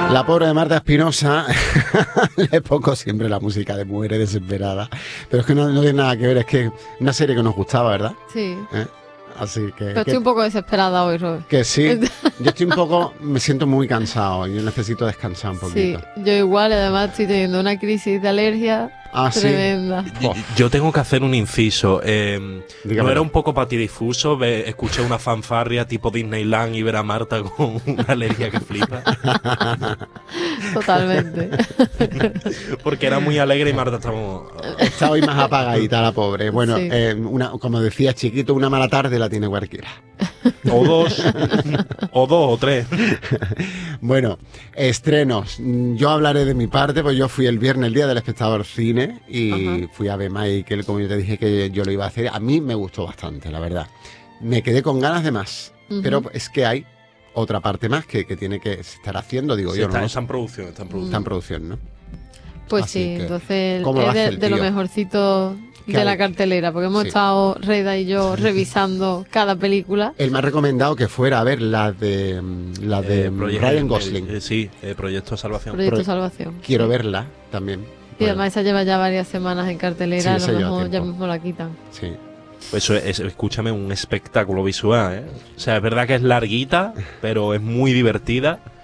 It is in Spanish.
La pobre de Marta Espinosa, le pongo siempre la música de Muere Desesperada, pero es que no tiene nada que ver, es que una serie que nos gustaba, ¿verdad? Sí. Así que... Pero estoy un poco desesperada hoy, Robert. Que sí, yo estoy un poco, me siento muy cansado, yo necesito descansar un poquito. Sí, yo igual, además estoy teniendo una crisis de alergia tremenda. ¿Sí? Yo tengo que hacer un inciso. ¿No era un poco patidifuso escuchar una fanfarria tipo Disneyland y ver a Marta con una alergia que flipa? Totalmente. Porque era muy alegre y Marta está hoy más apagadita la pobre. Bueno, Sí. como decía Chiquito, una mala tarde la tiene cualquiera. O dos, o tres. Bueno, estrenos. Yo hablaré de mi parte, pues yo fui el viernes, el día del espectador cine, y fui a ver Michael, como yo te dije que yo lo iba a hacer. A mí me gustó bastante, la verdad. Me quedé con ganas de más, pero es que hay otra parte más que tiene que estar haciendo, digo Sí, yo. ¿No? Está en producción, Está en producción, ¿no? Pues Así sí, que, entonces ¿cómo lo hace es el de lo tío? mejorcito de la cartelera, porque hemos estado, Reida y yo, revisando cada película. Él me ha recomendado que fuera a ver la de Ryan Gosling. Sí, Proyecto Salvación. Proyecto Salvación. Quiero verla también. Y además esa lleva ya varias semanas en cartelera, Sí, a lo mejor ya mismo la quitan. Sí. Pues eso es, escúchame, un espectáculo visual, ¿eh? O sea, es verdad que es larguita, pero es muy divertida.